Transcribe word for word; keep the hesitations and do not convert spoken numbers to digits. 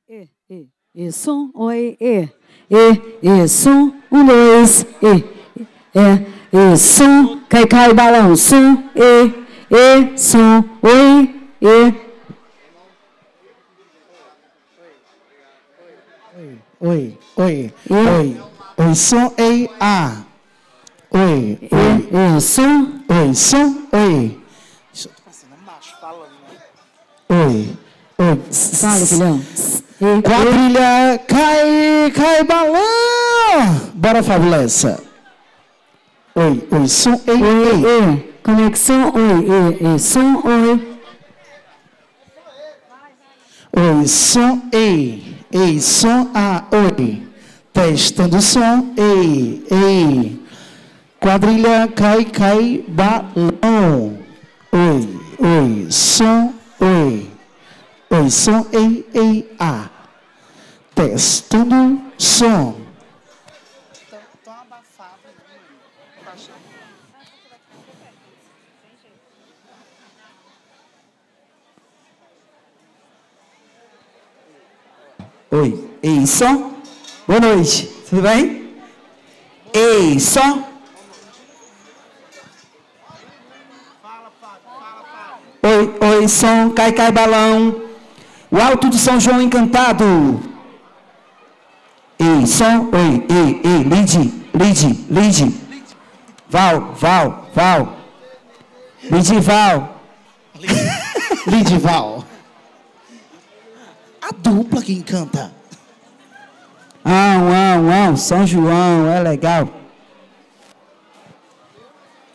E, e, e, som, oi, e, e, e, som, um, dois, e, é, e, som, cai, cai, balão, som, e, e, som, oi, e. Oi, oi, oi, oi, som, ei, a. Oi, oi, E, e, som, oi, som, oi. Oi, oi. fala, filhão. E, Quadrilha, cai, cai, balão. Bora, Fabulessa. Oi, oi, som, ei, e, ei. e, conexão, oi, e, e, som, oi. Oi, som, ei, ei, som, a, oi. Testando o som, ei, ei. Quadrilha, cai, cai, balão. Oi, oi, som, oi. Oi, som, ei, ei, a. Testando som. Tão abafado, Oi, ei, som. Boa noite, tudo bem? Ei, som. Oi, oi, som, cai, cai, balão. O alto do São João encantado. Ei, som, oi, ei, ei, lead, lead, lead. Val, Val, Val. Lead, Val. Lidival. A dupla que encanta. Ah, uau, uau, São João, é legal.